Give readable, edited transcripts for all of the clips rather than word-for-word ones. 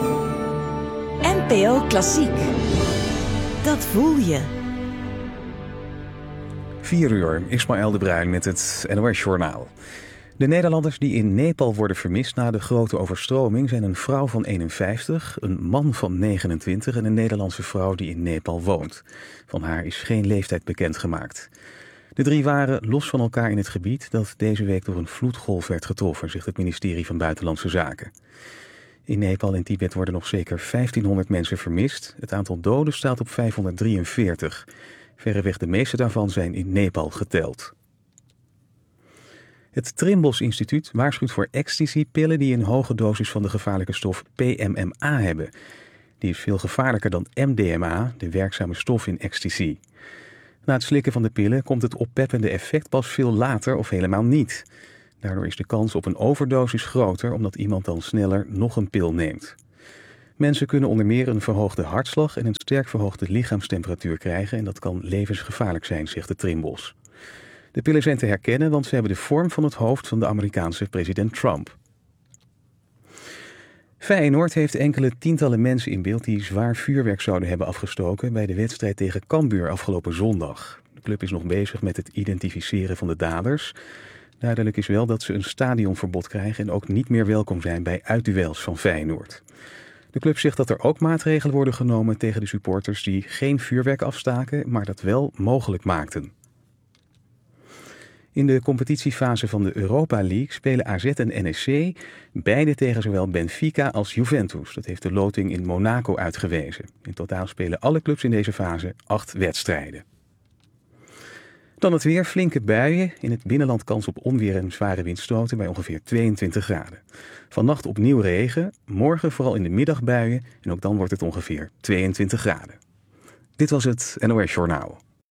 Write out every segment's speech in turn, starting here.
NPO Klassiek. Dat voel je. 4:00, Ismaël de Bruin met het NOS-journaal. De Nederlanders die in Nepal worden vermist na de grote overstroming zijn een vrouw van 51, een man van 29 en een Nederlandse vrouw die in Nepal woont. Van haar is geen leeftijd bekendgemaakt. De drie waren los van elkaar in het gebied dat deze week door een vloedgolf werd getroffen, zegt het ministerie van Buitenlandse Zaken. In Nepal en Tibet worden nog zeker 1500 mensen vermist. Het aantal doden staat op 543. Verreweg de meeste daarvan zijn in Nepal geteld. Het Trimbos Instituut waarschuwt voor ecstasy-pillen die een hoge dosis van de gevaarlijke stof PMMA hebben. Die is veel gevaarlijker dan MDMA, de werkzame stof in ecstasy. Na het slikken van de pillen komt het oppeppende effect pas veel later of helemaal niet. Daardoor is de kans op een overdosis groter, omdat iemand dan sneller nog een pil neemt. Mensen kunnen onder meer een verhoogde hartslag en een sterk verhoogde lichaamstemperatuur krijgen en dat kan levensgevaarlijk zijn, zegt de Trimbos. De pillen zijn te herkennen, want ze hebben de vorm van het hoofd van de Amerikaanse president Trump. Feyenoord heeft enkele tientallen mensen in beeld die zwaar vuurwerk zouden hebben afgestoken bij de wedstrijd tegen Cambuur afgelopen zondag. De club is nog bezig met het identificeren van de daders. Duidelijk is wel dat ze een stadionverbod krijgen en ook niet meer welkom zijn bij uitduels van Feyenoord. De club zegt dat er ook maatregelen worden genomen tegen de supporters die geen vuurwerk afstaken, maar dat wel mogelijk maakten. In de competitiefase van de Europa League spelen AZ en NEC beide tegen zowel Benfica als Juventus. Dat heeft de loting in Monaco uitgewezen. In totaal spelen alle clubs in deze fase 8 wedstrijden. Dan het weer, flinke buien. In het binnenland kans op onweer en zware windstoten bij ongeveer 22 graden. Vannacht opnieuw regen, morgen vooral in de middag buien en ook dan wordt het ongeveer 22 graden. Dit was het NOS Journaal.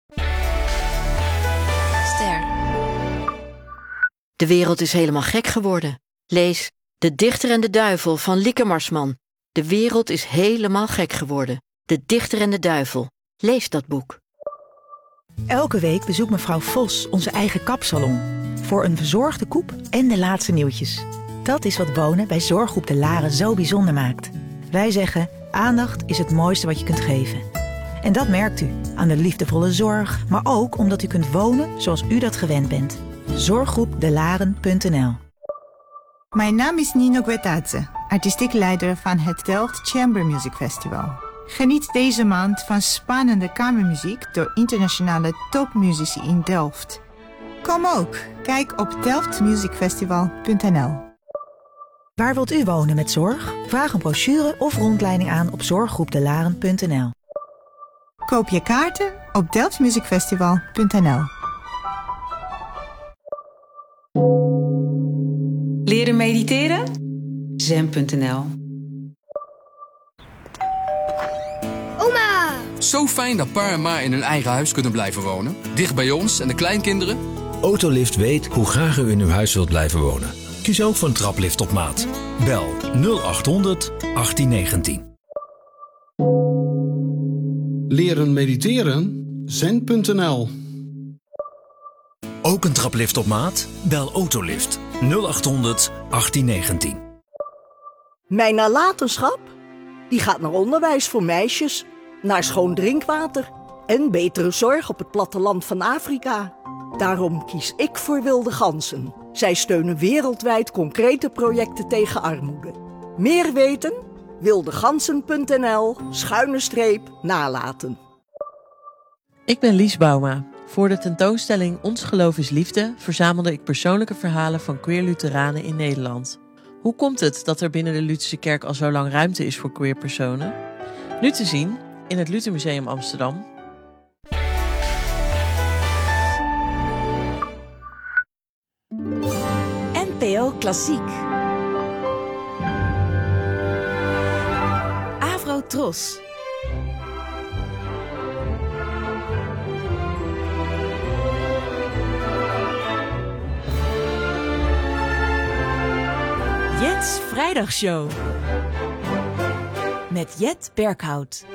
De wereld is helemaal gek geworden. Lees De Dichter en de Duivel van Lieke Marsman. De wereld is helemaal gek geworden. De Dichter en de Duivel. Lees dat boek. Elke week bezoekt mevrouw Vos onze eigen kapsalon. Voor een verzorgde koep en de laatste nieuwtjes. Dat is wat wonen bij Zorggroep De Laren zo bijzonder maakt. Wij zeggen, aandacht is het mooiste wat je kunt geven. En dat merkt u aan de liefdevolle zorg, maar ook omdat u kunt wonen zoals u dat gewend bent. Zorggroepdelaren.nl. Mijn naam is Nino Guetadze, artistiek leider van het Delft Chamber Music Festival. Geniet deze maand van spannende kamermuziek door internationale topmuzici in Delft. Kom ook, kijk op delftmusicfestival.nl. Waar wilt u wonen met zorg? Vraag een brochure of rondleiding aan op zorggroepdelaren.nl. Koop je kaarten op delftmusicfestival.nl. Leren mediteren? Zen.nl. Oma! Zo fijn dat pa en ma in hun eigen huis kunnen blijven wonen. Dicht bij ons en de kleinkinderen. Autolift weet hoe graag u in uw huis wilt blijven wonen. Kies ook voor een traplift op maat. Bel 0800 1819. Leren mediteren? Zen.nl. Ook een traplift op maat? Bel Autolift 0800 1819. Mijn nalatenschap? Die gaat naar onderwijs voor meisjes, naar schoon drinkwater en betere zorg op het platteland van Afrika. Daarom kies ik voor Wilde Ganzen. Zij steunen wereldwijd concrete projecten tegen armoede. Meer weten? wildegansen.nl/nalaten. Ik ben Lies Bouma. Voor de tentoonstelling Ons Geloof is Liefde verzamelde ik persoonlijke verhalen van queer Lutheranen in Nederland. Hoe komt het dat er binnen de Lutherse kerk al zo lang ruimte is voor queer personen? Nu te zien in het Luthermuseum Amsterdam. NPO Klassiek. Avro-Tros. Jet's Vrijdagshow. Met Jet Berghout.